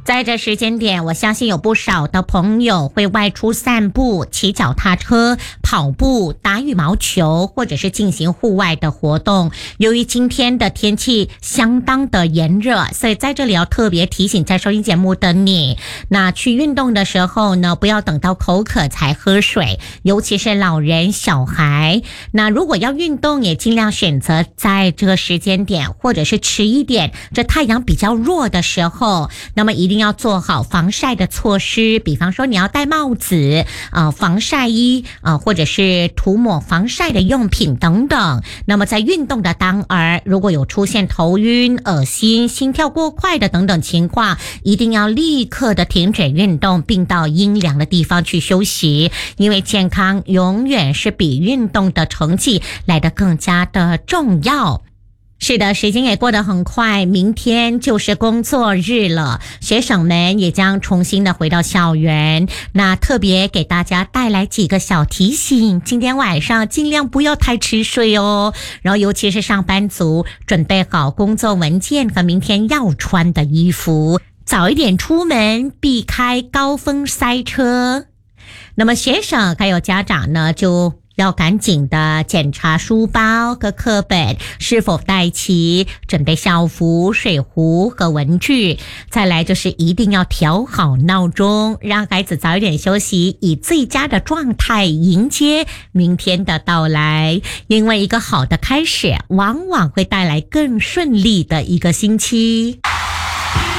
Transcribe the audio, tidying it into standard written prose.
在这时间点，我相信有不少的朋友会外出散步、骑脚踏车、跑步、打羽毛球，或者是进行户外的活动。由于今天的天气相当的炎热，所以在这里要特别提醒在收音节目的你，那去运动的时候呢，不要等到口渴才喝水，尤其是老人、小孩。那如果要运动，也尽量选择在这个时间点，或者是迟一点，这太阳比较弱的时候，那么一定要做好防晒的措施，比方说你要戴帽子、防晒衣或者是涂抹防晒的用品等等。那么在运动的当儿，如果有出现头晕、恶心、心跳过快的等等情况，一定要立刻的停止运动，并到阴凉的地方去休息，因为健康永远是比运动的成绩来得更加的重要。是的，时间也过得很快，明天就是工作日了，学生们也将重新的回到校园。那特别给大家带来几个小提醒，今天晚上尽量不要太迟睡哦。然后尤其是上班族，准备好工作文件和明天要穿的衣服，早一点出门，避开高峰塞车。那么学生还有家长呢，就要赶紧的检查书包和课本是否带齐，准备校服、水壶和文具。再来就是一定要调好闹钟，让孩子早一点休息，以最佳的状态迎接明天的到来。因为一个好的开始，往往会带来更顺利的一个星期。